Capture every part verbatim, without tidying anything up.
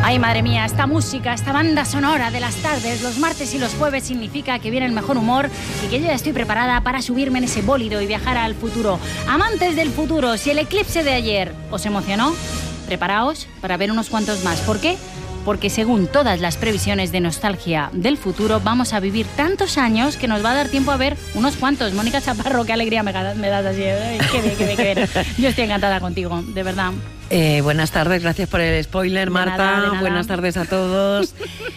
Ay, madre mía, esta música, esta banda sonora de las tardes, los martes y los jueves significa que viene el mejor humor y que yo ya estoy preparada para subirme en ese bólido y viajar al futuro. Amantes del futuro, si el eclipse de ayer os emocionó, preparaos para ver unos cuantos más. ¿Por qué? Porque según todas las previsiones de nostalgia del futuro, vamos a vivir tantos años que nos va a dar tiempo a ver unos cuantos. Mónica Chaparro, qué alegría me, me das así. Ay, qué bien, qué bien, qué bien. Yo estoy encantada contigo, de verdad. Eh, buenas tardes, gracias por el spoiler, de Marta. Nada, de nada. Buenas tardes a todos.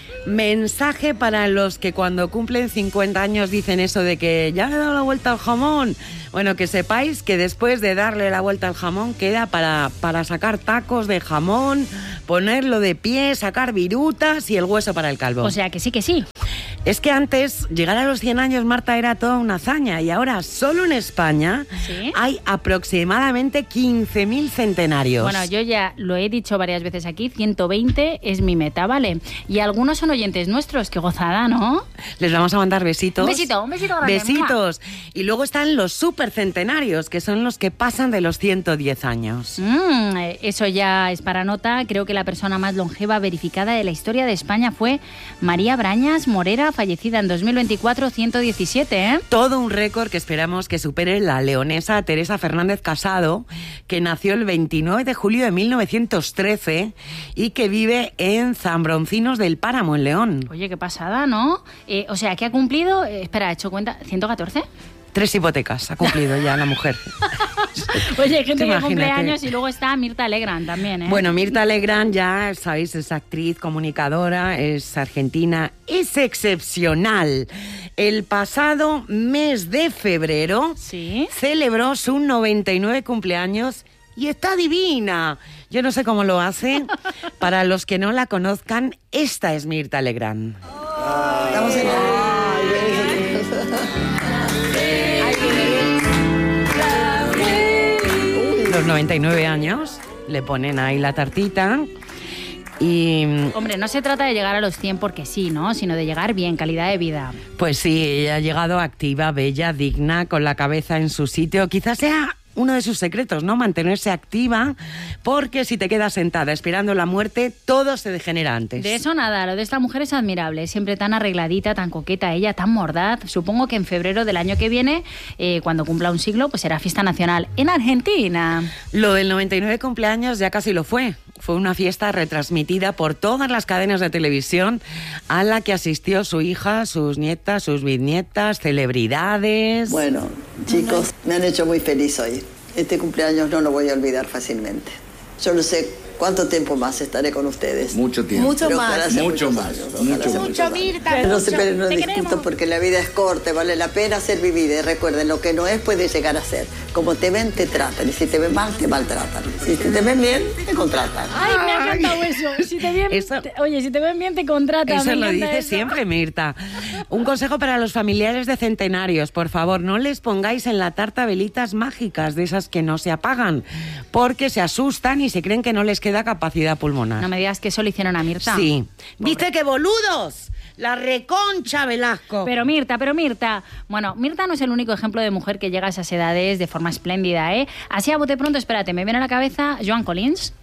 Mensaje para los que cuando cumplen cincuenta años dicen eso de que ya le he dado la vuelta al jamón. Bueno, que sepáis que después de darle la vuelta al jamón queda para, para sacar tacos de jamón, ponerlo de pie, sacar virutas y el hueso para el calvo. O sea, que sí, que sí. Es que antes, llegar a los cien años, Marta, era toda una hazaña. Y ahora, solo en España, ¿sí? Hay aproximadamente quince mil centenarios. Bueno, yo ya lo he dicho varias veces aquí, ciento veinte es mi meta, ¿vale? Y algunos son oyentes nuestros, qué gozada, ¿no? Les vamos a mandar besitos. Un besito, un besito grande. Besitos. Y luego están los supercentenarios, que son los que pasan de los ciento diez años. Mm, eso ya es para nota. Creo que la persona más longeva verificada de la historia de España fue María Brañas Morera, fallecida en dos mil veinticuatro, ciento diecisiete, ¿eh? Todo un récord que esperamos que supere la leonesa Teresa Fernández Casado, que nació el veintinueve de julio de mil novecientos trece y que vive en Zambroncinos del Páramo, en León. Oye, qué pasada, ¿no? Eh, o sea, ¿qué ha cumplido? Eh, espera, ¿he hecho cuenta? ¿ciento catorce? Tres hipotecas ha cumplido ya la mujer. Oye, hay gente que cumple años y luego está Mirta Legrand también, ¿eh? Bueno, Mirta Legrand, ya sabéis, es actriz, comunicadora, es argentina, es excepcional. El pasado mes de febrero, ¿sí?, celebró su noventa y nueve cumpleaños y está divina. Yo no sé cómo lo hace. Para los que no la conozcan, esta es Mirta Legrand. Oh, estamos en el... Los noventa y nueve años, le ponen ahí la tartita y... Hombre, no se trata de llegar a los cien porque sí, ¿no? Sino de llegar bien, calidad de vida. Pues sí, ella ha llegado activa, bella, digna, con la cabeza en su sitio. Quizás sea uno de sus secretos, ¿no? Mantenerse activa, porque si te quedas sentada esperando la muerte, todo se degenera antes. De eso nada, lo de esta mujer es admirable, siempre tan arregladita, tan coqueta ella, tan mordaz. Supongo que en febrero del año que viene, eh, cuando cumpla un siglo, pues será fiesta nacional en Argentina. Lo del noventa y nueve cumpleaños ya casi lo fue. Fue una fiesta retransmitida por todas las cadenas de televisión a la que asistió su hija, sus nietas, sus bisnietas, celebridades. Bueno, chicos, me han hecho muy feliz hoy. Este cumpleaños no lo voy a olvidar fácilmente. Yo no sé cuánto tiempo más estaré con ustedes. Mucho tiempo. Mucho Pero más. Mucho más. Años, mucho, mucho, mucho más. Mirta, Pero no mucho. se pero no Te discuto queremos. porque la vida es corta, vale la pena ser vivida. Y recuerden, lo que no es puede llegar a ser. Como te ven, te tratan. Y si te ven mal, te maltratan. Si te ven bien, te contratan. Ay, me ha encantado eso. Si te ven, Eso- te- oye, si te ven bien, te contratan. Eso Me lo encanta dice eso. siempre Mirta. Un consejo para los familiares de centenarios, por favor, no les pongáis en la tarta velitas mágicas, de esas que no se apagan, porque se asustan y se creen que no les queda capacidad pulmonar. No me digas que eso lo hicieron a Mirta. Sí. ¿Viste qué boludos? La reconcha Velasco. Pero Mirta, pero Mirta. Bueno, Mirta no es el único ejemplo de mujer que llega a esas edades de forma espléndida, ¿eh? Así a bote pronto, espérate, me viene a la cabeza Joan Collins.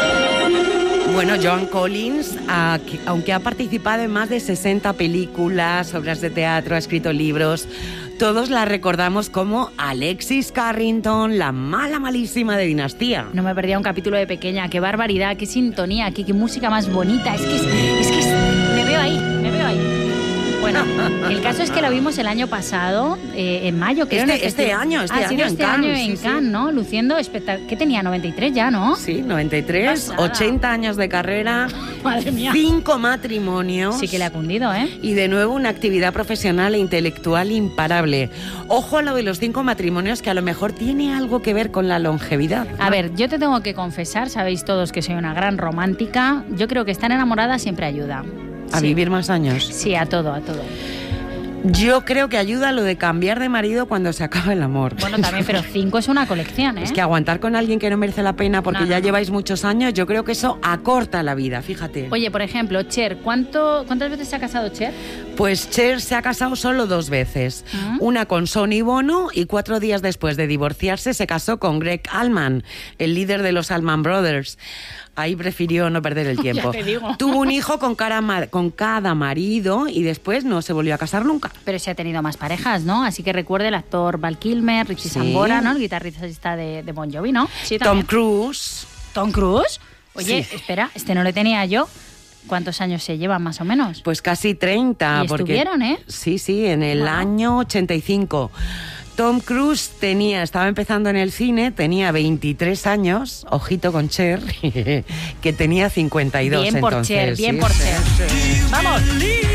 Bueno, Joan Collins, a- que- aunque ha participado en más de sesenta películas, obras de teatro, ha escrito libros, todos la recordamos como Alexis Carrington, la mala malísima de Dinastía. No me perdía un capítulo de pequeña. Qué barbaridad, qué sintonía, qué, qué música más bonita. Es que, es, es que es- me veo ahí, me veo ahí. Bueno, el caso es que la vimos el año pasado, eh, en mayo, creo. Este- en el este festival. año, este ah, sí, año en este Cannes, año sí, en sí. Cannes, ¿no? Luciendo espectacular. ¿Qué tenía? noventa y tres ya, ¿no? Sí, noventa y tres, Pasada. ochenta años de carrera, Madre mía. cinco matrimonios. Sí que le ha cundido, ¿eh? Y de nuevo una actividad profesional e intelectual imparable. Ojo a lo de los cinco matrimonios, que a lo mejor tiene algo que ver con la longevidad, ¿no? A ver, yo te tengo que confesar, sabéis todos que soy una gran romántica. Yo creo que estar enamorada siempre ayuda. A Sí. vivir más años. Sí, a todo, a todo. Yo creo que ayuda lo de cambiar de marido cuando se acaba el amor. Bueno, también, pero cinco es una colección, ¿eh? Es que aguantar con alguien que no merece la pena porque No, no, ya no. lleváis muchos años, yo creo que eso acorta la vida, fíjate. Oye, por ejemplo, Cher, ¿cuánto, ¿cuántas veces se ha casado Cher? Pues Cher se ha casado solo dos veces. ¿Mm? Una con Sonny Bono y cuatro días después de divorciarse se casó con Greg Allman, el líder de los Allman Brothers. Ahí prefirió no perder el tiempo. Ya te digo. Tuvo un hijo con, cara, con cada marido y después no se volvió a casar nunca. Pero se ha tenido más parejas, ¿no? Así que recuerde el actor Val Kilmer, Richie sí. Sambora, ¿no? El guitarrista de, de Bon Jovi, ¿no? Sí, Tom Cruise. ¿Tom Cruise? Oye, sí. espera, este no le tenía yo. ¿Cuántos años se llevan más o menos? Pues casi treinta. Y porque, estuvieron, ¿eh? Sí, sí, en el wow. año ochenta y cinco. Tom Cruise tenía, estaba empezando en el cine, tenía veintitrés años, ojito con Cher, que tenía cincuenta y dos. Bien por entonces, Cher, bien sí, por sí, Cher. Sí. ¡Vamos!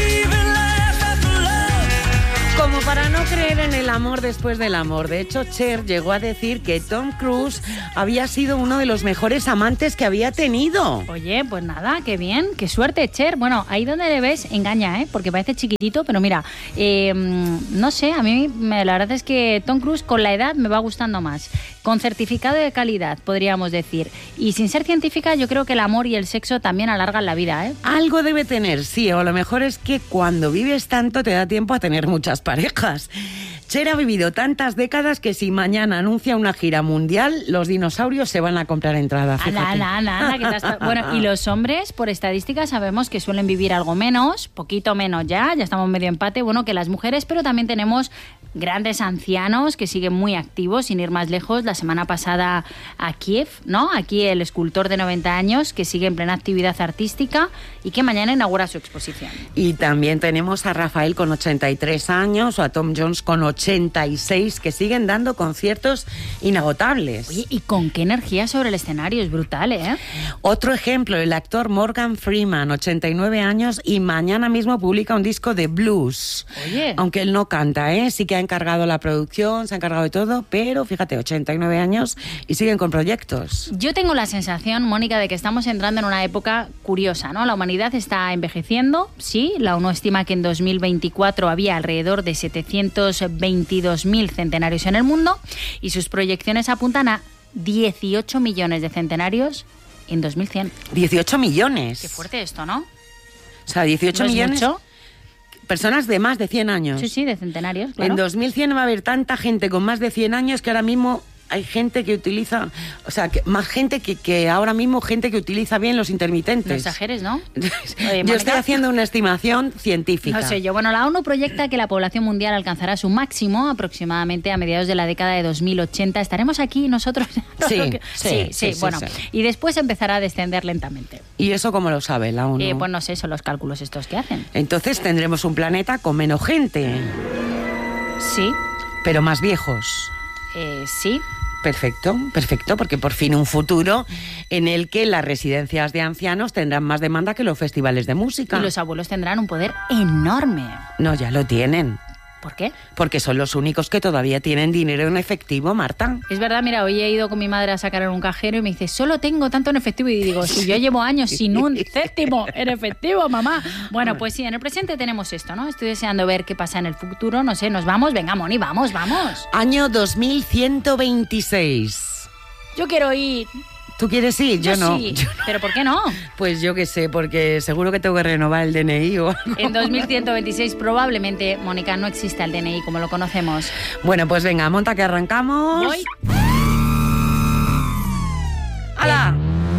Como para no creer en el amor después del amor. De hecho, Cher llegó a decir que Tom Cruise había sido uno de los mejores amantes que había tenido. Oye, pues nada, qué bien, qué suerte, Cher. Bueno, ahí donde le ves, engaña, ¿eh? Porque parece chiquitito, pero mira, eh, no sé, a mí me, la verdad es que Tom Cruise con la edad me va gustando más. Con certificado de calidad, podríamos decir. Y sin ser científica, yo creo que el amor y el sexo también alargan la vida, ¿eh? Algo debe tener, sí, o a lo mejor es que cuando vives tanto te da tiempo a tener muchas parejas. Cher ha vivido tantas décadas que si mañana anuncia una gira mundial, los dinosaurios se van a comprar entradas. Ana, Ana, Ana, Ana, que te has... Bueno, y los hombres, por estadística, sabemos que suelen vivir algo menos, poquito menos ya, ya estamos medio empate, bueno, que las mujeres, pero también tenemos grandes ancianos que siguen muy activos, sin ir más lejos. La semana pasada a Kiev, ¿no? Aquí el escultor de noventa años que sigue en plena actividad artística y que mañana inaugura su exposición. Y también tenemos a Rafael con ochenta y tres años o a Tom Jones con ochenta y seis que siguen dando conciertos inagotables. Oye, ¿y con qué energía sobre el escenario? Es brutal, ¿eh? Otro ejemplo, el actor Morgan Freeman, ochenta y nueve años y mañana mismo publica un disco de blues. Oye. Aunque él no canta, ¿eh? Sí que ha encargado la producción, se ha encargado de todo, pero fíjate, ochenta y nueve años y siguen con proyectos. Yo tengo la sensación, Mónica, de que estamos entrando en una época curiosa, ¿no? La humanidad está envejeciendo, sí, la ONU estima que en dos mil veinticuatro había alrededor de setecientos veintidós mil centenarios en el mundo y sus proyecciones apuntan a dieciocho millones de centenarios en dos mil cien. dieciocho millones. Qué fuerte esto, ¿no? O sea, dieciocho ¿No es millones. Mucho? Personas de más de cien años. Sí, sí, de centenarios, claro. En dos mil cien va a haber tanta gente con más de cien años que ahora mismo hay gente que utiliza, o sea, que más gente que, que ahora mismo gente que utiliza bien los intermitentes. No exageres, ¿no? Oye, yo estoy haciendo una estimación científica. No sé yo. Bueno, la ONU proyecta que la población mundial alcanzará su máximo aproximadamente a mediados de la década de dos mil ochenta. ¿Estaremos aquí nosotros? Sí, sí, sí, sí, sí, bueno, sí. Y después empezará a descender lentamente. ¿Y eso cómo lo sabe la ONU? Eh, pues no sé, son los cálculos estos que hacen. Entonces tendremos un planeta con menos gente. Sí. Pero más viejos. Eh, sí. Perfecto, perfecto, porque por fin un futuro en el que las residencias de ancianos tendrán más demanda que los festivales de música. Y los abuelos tendrán un poder enorme. No, ya lo tienen. ¿Por qué? Porque son los únicos que todavía tienen dinero en efectivo, Marta. Es verdad, mira, hoy he ido con mi madre a sacar en un cajero y me dice, solo tengo tanto en efectivo. Y digo, si yo llevo años sin un céntimo en efectivo, mamá. Bueno, pues sí, en el presente tenemos esto, ¿no? Estoy deseando ver qué pasa en el futuro. No sé, ¿nos vamos? Venga, Moni, vamos, vamos. Año dos mil ciento veintiséis. Yo quiero ir... ¿Tú quieres ir? Yo, yo no. Sí. Yo no. ¿Pero por qué no? Pues yo qué sé, porque seguro que tengo que renovar el D N I o algo. En dos mil ciento veintiséis probablemente, Mónica, no exista el D N I como lo conocemos. Bueno, pues venga, monta que arrancamos. Voy. ¡Hala!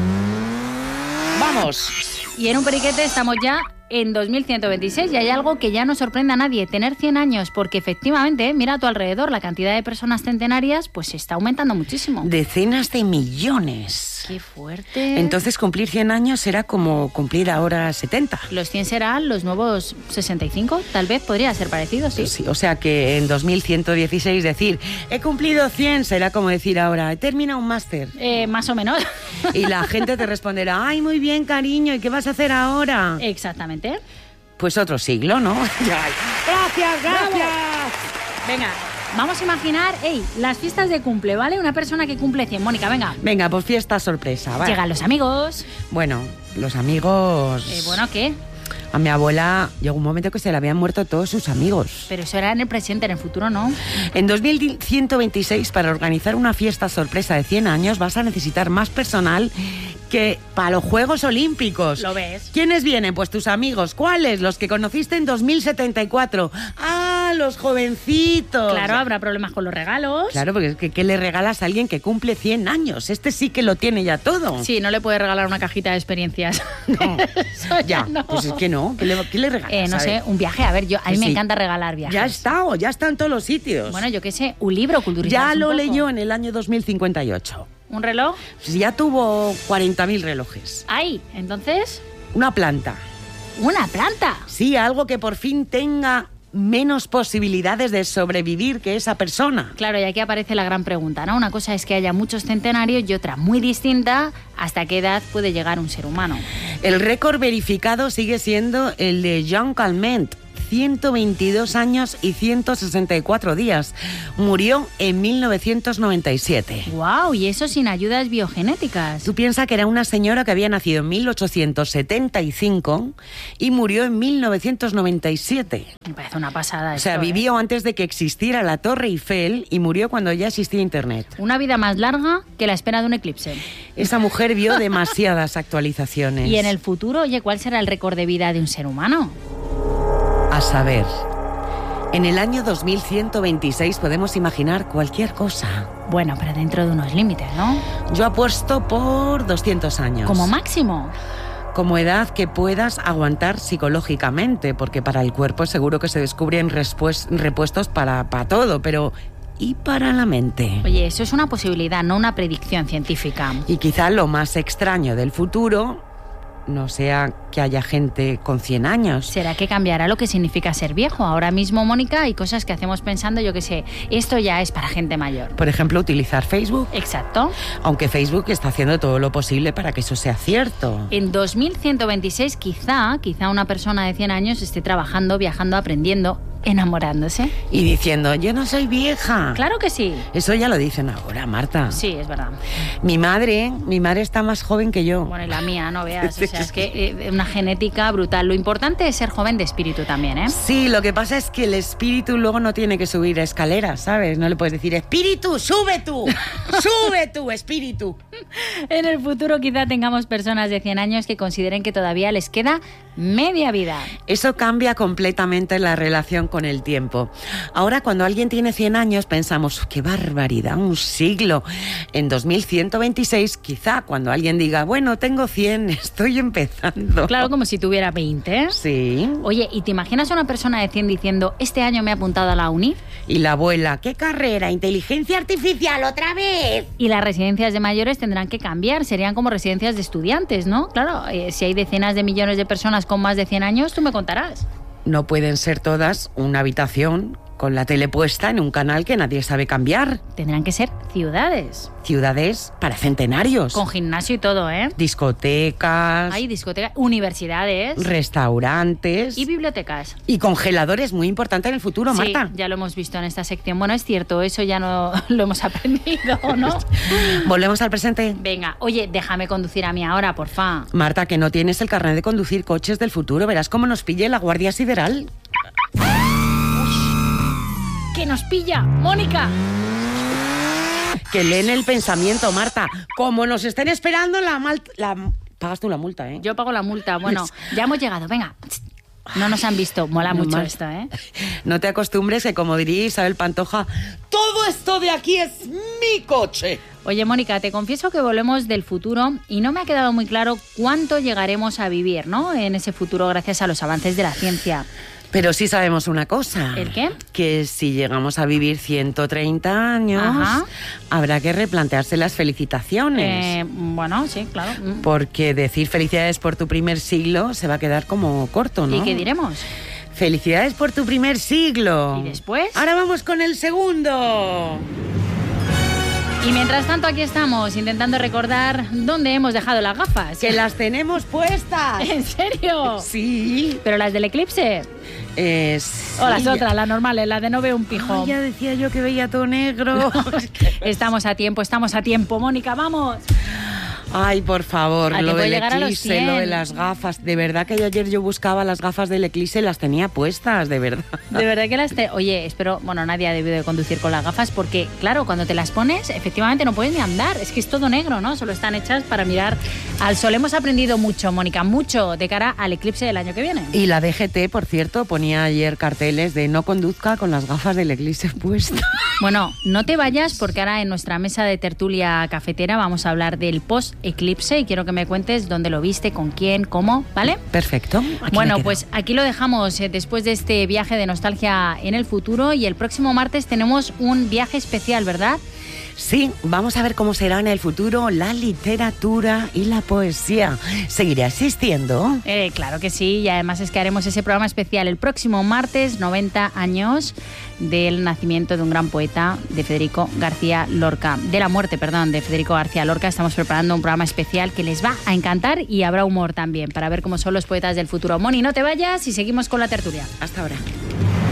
¡Vamos! Y en un periquete estamos ya en dos mil ciento veintiséis y hay algo que ya no sorprende a nadie, tener cien años, porque efectivamente, mira a tu alrededor, la cantidad de personas centenarias pues está aumentando muchísimo. Decenas de millones. ¡Qué fuerte! Entonces cumplir cien años será como cumplir ahora setenta. Los cien serán los nuevos sesenta y cinco, tal vez podría ser parecido, sí. Sí, o sea que en dos mil ciento dieciséis decir, he cumplido cien, será como decir ahora, he terminado un máster. Eh, más o menos. Y la gente te responderá, ay, muy bien, cariño, ¿y qué vas a hacer ahora? Exactamente. Pues otro siglo, ¿no? Gracias, gracias. ¡Bravo! Venga, vamos a imaginar, hey, las fiestas de cumple, ¿vale? Una persona que cumple cien. Mónica, venga. Venga, pues fiesta sorpresa, ¿vale? Llegan los amigos. Bueno, los amigos... Eh, bueno, ¿qué? A mi abuela llegó un momento que se le habían muerto todos sus amigos. Pero eso era en el presente, en el futuro no. En dos mil ciento veintiséis, para organizar una fiesta sorpresa de cien años, vas a necesitar más personal que para los Juegos Olímpicos. ¿Lo ves? ¿Quiénes vienen? Pues tus amigos. ¿Cuáles? Los que conociste en dos mil setenta y cuatro. ¡Ah, los jovencitos! Claro, habrá problemas con los regalos. Claro, porque es que ¿qué le regalas a alguien que cumple cien años? Este sí que lo tiene ya todo. Sí, no le puedes regalar una cajita de experiencias. No. Eso ya, no. pues es que no. ¿Qué le, qué le regalas? Eh, no A sé, ver. un viaje. A ver, yo a mí Que me sí. encanta regalar viajes. Ya está, o ya está en todos los sitios. Bueno, yo qué sé, un libro, culturizarse ya un lo poco. leyó en el año dos mil cincuenta y ocho. ¿Un reloj? Pues ya tuvo cuarenta mil relojes. Ay, entonces, Una planta. una planta. Sí, algo que por fin tenga menos posibilidades de sobrevivir que esa persona. Claro, y aquí aparece la gran pregunta, ¿no? Una cosa es que haya muchos centenarios y otra muy distinta, ¿hasta qué edad puede llegar un ser humano? El récord verificado sigue siendo el de Jean Calment, ciento veintidós años y ciento sesenta y cuatro días. Murió en mil novecientos noventa y siete. ¡Guau! Y eso sin ayudas biogenéticas. Tú piensas que era una señora que había nacido en mil ochocientos setenta y cinco y murió en mil novecientos noventa y siete. Me parece una pasada O sea, esto, ¿eh? vivió antes de que existiera la Torre Eiffel y murió cuando ya existía Internet. Una vida más larga que la espera de un eclipse. Esa mujer vio demasiadas actualizaciones. Y en el futuro, oye, ¿cuál será el récord de vida de un ser humano? A saber, en el año dos mil ciento veintiséis podemos imaginar cualquier cosa. Bueno, pero dentro de unos límites, ¿no? Yo apuesto por doscientos años. Como máximo. Como edad que puedas aguantar psicológicamente, porque para el cuerpo seguro que se descubren respues- repuestos para, para todo, pero ¿y para la mente? Oye, eso es una posibilidad, no una predicción científica. Y quizá lo más extraño del futuro no sea que haya gente con cien años. ¿Será que cambiará lo que significa ser viejo? Ahora mismo, Mónica, hay cosas que hacemos pensando, yo qué sé, esto ya es para gente mayor. Por ejemplo, utilizar Facebook. Exacto. Aunque Facebook está haciendo todo lo posible para que eso sea cierto. En dos mil ciento veintiséis quizá, quizá una persona de cien años esté trabajando, viajando, aprendiendo, enamorándose. Y diciendo, yo no soy vieja. Claro que sí. Eso ya lo dicen ahora, Marta. Sí, es verdad. Mi madre, mi madre está más joven que yo. Bueno, y la mía, no veas. O sea, es que eh, una genética brutal. Lo importante es ser joven de espíritu también, ¿eh? Sí, lo que pasa es que el espíritu luego no tiene que subir escaleras, ¿sabes? No le puedes decir, espíritu, sube tú, sube tú, espíritu. En el futuro quizá tengamos personas de cien años que consideren que todavía les queda media vida. Eso cambia completamente la relación con el tiempo. Ahora, cuando alguien tiene cien años, pensamos, qué barbaridad, un siglo. En dos mil ciento veintiséis, quizá cuando alguien diga, bueno, tengo cien, estoy empezando. Claro, como si tuviera veinte. Sí. Oye, ¿y te imaginas a una persona de cien diciendo, este año me he apuntado a la uni? Y la abuela, ¿qué carrera? ¿Inteligencia artificial otra vez? Y las residencias de mayores tendrán que cambiar, serían como residencias de estudiantes, ¿no? Claro, eh, si hay decenas de millones de personas con más de cien años, tú me contarás. No pueden ser todas una habitación con la tele puesta en un canal que nadie sabe cambiar. Tendrán que ser ciudades. Ciudades para centenarios. Con gimnasio y todo, ¿eh? Discotecas. Hay discotecas, universidades. Restaurantes. Y bibliotecas. Y congeladores, muy importante en el futuro, Sí, Marta. ya lo hemos visto en esta sección. Bueno, es cierto, eso ya no lo hemos aprendido, ¿no? Volvemos al presente. Venga, oye, déjame conducir a mí ahora, porfa. Marta, que no tienes el carnet de conducir coches del futuro. Verás cómo nos pille la Guardia Sideral. ¡Que nos pilla! ¡Mónica! Que leen el pensamiento, Marta. Como nos estén esperando la malta... La... Pagas tú la multa, ¿eh? Yo pago la multa. Bueno, ya hemos llegado. Venga. No nos han visto. Mola No mucho más. esto, ¿eh? No te acostumbres que, como diría Isabel Pantoja, todo esto de aquí es mi coche. Oye, Mónica, te confieso que volvemos del futuro y no me ha quedado muy claro cuánto llegaremos a vivir, ¿no? En ese futuro gracias a los avances de la ciencia. Pero sí sabemos una cosa. ¿El qué? Que si llegamos a vivir ciento treinta años, Ajá. habrá que replantearse las felicitaciones. Eh, bueno, sí, claro. Mm. Porque decir felicidades por tu primer siglo se va a quedar como corto, ¿no? ¿Y qué diremos? Felicidades por tu primer siglo. ¿Y después? Ahora vamos con el segundo. Y mientras tanto aquí estamos intentando recordar dónde hemos dejado las gafas. Que las tenemos puestas. ¿En serio? Sí. ¿Pero las del eclipse? Eh, O las sí. otras, las normales, las de no veo un pijo. Ay, ya decía yo que veía todo negro. Estamos a tiempo, estamos a tiempo. Mónica, vamos. Ay, por favor, ¿A lo que puede del llegar a los eclipse, cien? lo de las gafas. De verdad que ayer yo buscaba las gafas del eclipse y las tenía puestas, de verdad. De verdad que las... Te... Oye, espero... Bueno, nadie ha debido de conducir con las gafas porque, claro, cuando te las pones, efectivamente no puedes ni andar. Es que es todo negro, ¿no? Solo están hechas para mirar al sol. Hemos aprendido mucho, Mónica, mucho de cara al eclipse del año que viene. Y la D G T, por cierto, ponía ayer carteles de no conduzca con las gafas del eclipse puestas. Bueno, no te vayas porque ahora en nuestra mesa de tertulia cafetera vamos a hablar del post-eclipse y quiero que me cuentes dónde lo viste, con quién, cómo, ¿vale? Perfecto. Bueno, pues aquí lo dejamos eh, después de este viaje de nostalgia en el futuro y el próximo martes tenemos un viaje especial, ¿verdad? Sí, vamos a ver cómo será en el futuro la literatura y la poesía. ¿Seguirá existiendo? Eh, claro que sí, y además es que haremos ese programa especial el próximo martes, noventa años del nacimiento de un gran poeta, de Federico García Lorca, de la muerte, perdón, de Federico García Lorca. Estamos preparando un programa especial que les va a encantar y habrá humor también, para ver cómo son los poetas del futuro. Moni, no te vayas y seguimos con la tertulia. Hasta ahora.